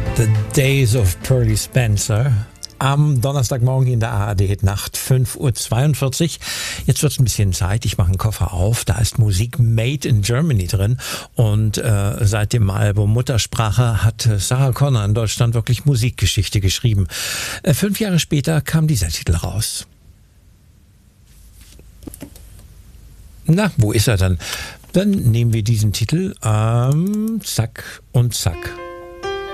The Days of Pearly Spencer. Am Donnerstagmorgen in der ARD-Nacht, 5:42 Uhr. Jetzt wird's ein bisschen Zeit. Ich mache einen Koffer auf. Da ist Musik Made in Germany drin. Und seit dem Album Muttersprache hat Sarah Connor in Deutschland wirklich Musikgeschichte geschrieben. 5 Jahre später kam dieser Titel raus. Na, wo ist er dann? Dann nehmen wir diesen Titel. Zack und zack.